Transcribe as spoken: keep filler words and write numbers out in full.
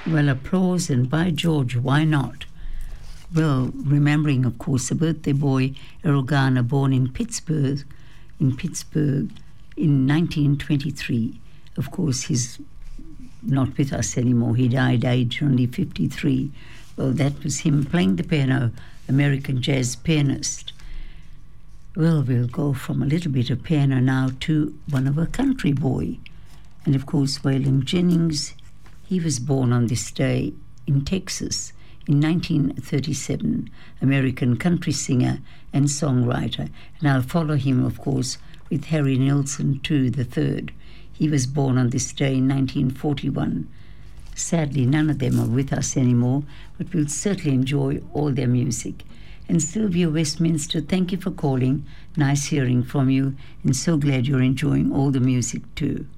Well, applause, and by George, why not? Well, remembering, of course, the birthday boy Errol Garner, born in Pittsburgh, in Pittsburgh in nineteen twenty-three. Of course, he's not with us anymore. He died aged only fifty-three. Well, that was him playing the piano, American jazz pianist. Well, we'll go from a little bit of piano now to one of a country boy. And, of course, Waylon Jennings, he was born on this day in Texas in nineteen thirty-seven, American country singer and songwriter. And I'll follow him, of course, with Harry Nilsson, too, the third. He was born on this day in nineteen forty-one. Sadly, none of them are with us anymore, but we'll certainly enjoy all their music. And Sylvia Westminster, thank you for calling. Nice hearing from you, and so glad you're enjoying all the music too.